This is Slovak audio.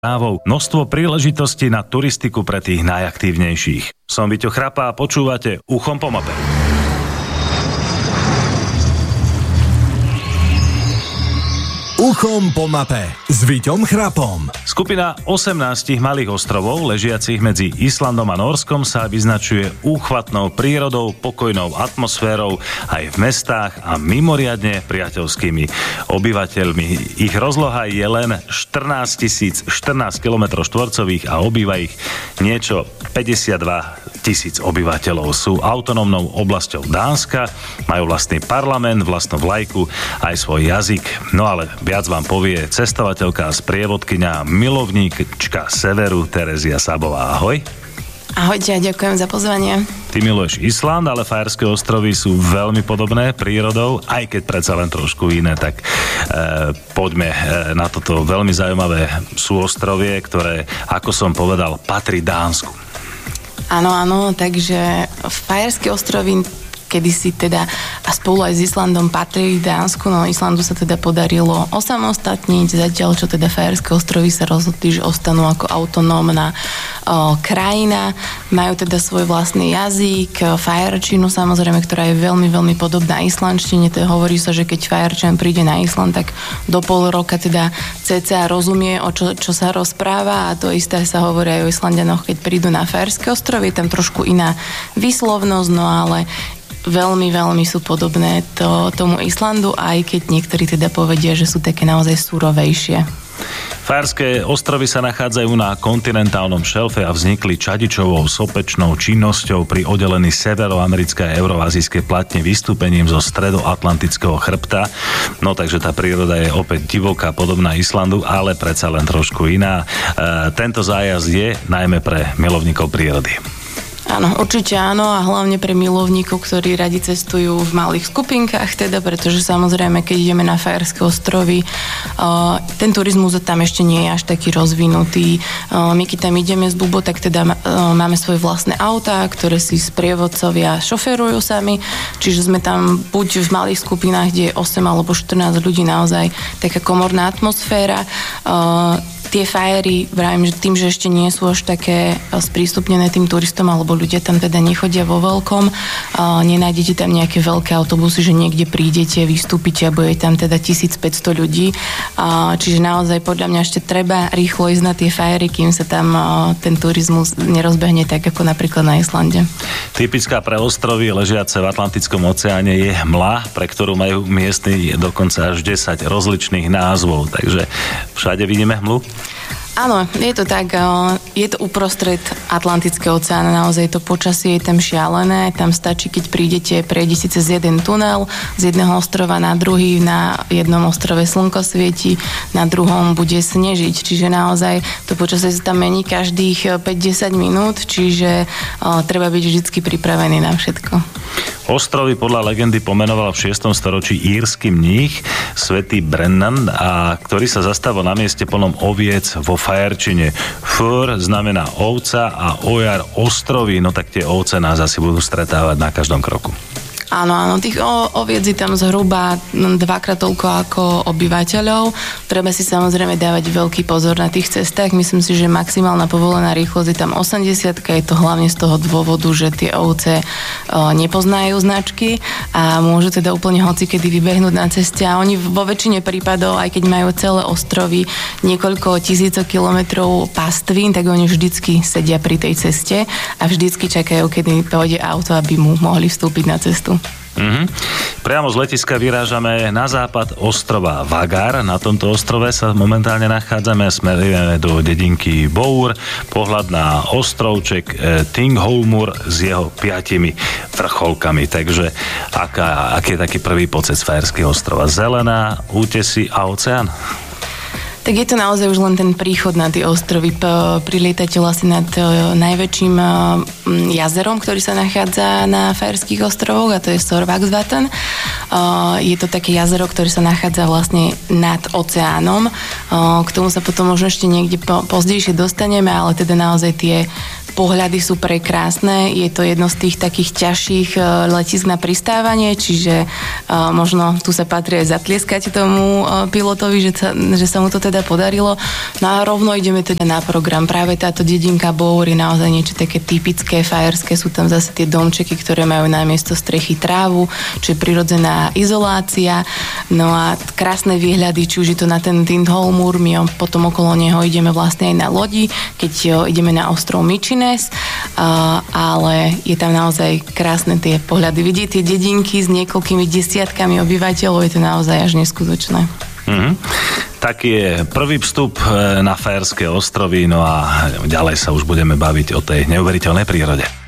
správou. Množstvo príležitostí na turistiku pre tých najaktívnejších. Som Víťo Chrapa a počúvate Uchom po mape. Uchom po mape s Víťom Chrapom. Skupina 18 malých ostrovov, ležiacich medzi Islandom a Nórskom, sa vyznačuje úchvatnou prírodou, pokojnou atmosférou aj v mestách a mimoriadne priateľskými obyvateľmi. Ich rozloha je len 14 km štvorcových a obýva ich niečo 52 000 obyvateľov. Sú autonómnou oblasťou Dánska, majú vlastný parlament, vlastnú vlajku, aj svoj jazyk. No ale viac vám povie cestovateľka a sprievodkyňa, milovníčka severu Terezia Sabová. Ahoj. Ahojte, ďakujem za pozvanie. Ty miluješ Island, ale Fajerské ostrovy sú veľmi podobné prírodou, aj keď predsa len trošku iné, tak poďme na toto veľmi zaujímavé súostrovie, ktoré, ako som povedal, patrí Dánsku. Áno, takže Fajerské ostrovy kedysi teda a spolu aj s Islandom patrili Dánsku, no Islandu sa teda podarilo osamostatniť, zatiaľ čo teda Fajerské ostrovy sa rozhodli, že ostanú ako autonómna krajina, majú teda svoj vlastný jazyk, fajerčinu samozrejme, ktorá je veľmi, veľmi podobná islandštine, teda hovorí sa, že keď fajerčan príde na Island, tak do pol roka teda cca rozumie, o čo sa rozpráva, a to isté sa hovorí aj o Islandianoch, keď prídu na Fajerské ostrovy, je tam trošku iná výslovnosť, no ale veľmi, veľmi sú podobné tomu Islandu, aj keď niektorí teda povedia, že sú také naozaj surovejšie. Fajerské ostrovy sa nachádzajú na kontinentálnom šelfe a vznikli čadičovou sopečnou činnosťou pri oddelení severoamerické a euroazijské platne vystúpením zo stredoatlantického chrbta. No takže tá príroda je opäť divoká, podobná Islandu, ale predsa len trošku iná. Tento zájazd je najmä pre milovníkov prírody. Áno, určite áno, a hlavne pre milovníkov, ktorí radi cestujú v malých skupinkách, teda, pretože samozrejme, keď ideme na Fajerské ostrovy, ten turizmus tam ešte nie je až taký rozvinutý. My keď tam ideme z Bubo, tak teda máme svoje vlastné autá, ktoré si sprievodcovia šoferujú sami, čiže sme tam buď v malých skupinách, kde je 8 alebo 14 ľudí, naozaj taká komorná atmosféra. Tie fajery, vravím, že tým, že ešte nie sú až také sprístupnené tým turistom, alebo ľudia tam teda nechodia vo veľkom, nenájdete tam nejaké veľké autobusy, že niekde prídete, vystúpite a bude tam teda 1500 ľudí. Čiže naozaj podľa mňa ešte treba rýchlo ísť na tie fajery, kým sa tam ten turizmus nerozbehne tak, ako napríklad na Islande. Typická pre ostrovy ležiace v Atlantickom oceáne je hmla, pre ktorú majú miestni dokonca až 10 rozličných názvov. Takže všade vidíme hmlu? Áno, je to tak, je to uprostred Atlantického oceána, naozaj to počasie je tam šialené, tam stačí, keď prejdete cez jeden tunel, z jedného ostrova na druhý, na jednom ostrove slnko svieti, na druhom bude snežiť, čiže naozaj to počasie sa tam mení každých 5-10 minút, čiže treba byť vždycky pripravený na všetko. Ostrovy podľa legendy pomenoval v 6. storočí írsky mních svätý Brennan, a ktorý sa zastavil na mieste plnom oviec vo fajerčine. Fur znamená ovca a ojar ostrovy, no tak tie ovce nás asi budú stretávať na každom kroku. Áno, tých oviec je tam zhruba dvakrát toľko ako obyvateľov. Treba si samozrejme dávať veľký pozor na tých cestách. Myslím si, že maximálna povolená rýchlosť je tam 80, je to hlavne z toho dôvodu, že tie ovce nepoznajú značky a môžu teda úplne hocikedy vybehnúť na ceste, a oni vo väčšine prípadov, aj keď majú celé ostrovy niekoľko tisícok kilometrov pastvín, tak oni vždycky sedia pri tej ceste a vždycky čakajú, kedy pôjde auto, aby mu mohli vstúpiť na cestu. Priamo z letiska vyrážame na západ ostrova Vagar. Na tomto ostrove sa momentálne nachádzame a smerujeme do dedinky Bour. Pohľad na ostrovček Thingholmur s jeho 5 vrcholkami. Takže aký je taký prvý pocit z Fajerského ostrova? Zelená, útesy a oceán? Tak je to naozaj už len ten príchod na tie ostrovy. Prilietate vlastne nad najväčším jazerom, ktorý sa nachádza na Fajerských ostrovoch, a to je Sorvagsvatn. Je to také jazero, ktoré sa nachádza vlastne nad oceánom. K tomu sa potom možno ešte niekde pozdejšie dostaneme, ale teda naozaj tie pohľady sú prekrásne. Je to jedno z tých takých ťažších letísk na pristávanie, čiže možno tu sa patrí aj zatlieskať tomu pilotovi, že sa mu to teda podarilo. No a rovno ideme teda na program. Práve táto dedinka Bour je naozaj niečo také typické, fajerské. Sú tam zase tie domčeky, ktoré majú namiesto strechy trávu, čo je prirodzená izolácia. No a krásne výhľady, či už je to na ten Tindhol-múr, my potom okolo neho ideme vlastne aj na lodi, keď ideme na ostrov Mykines, ale je tam naozaj krásne tie pohľady. Vidieť tie dedinky s niekoľkými desiatkami obyvateľov, je to naozaj až neskutočné. Tak je prvý vstup na Fajerské ostrovy, no a ďalej sa už budeme baviť o tej neuveriteľnej prírode.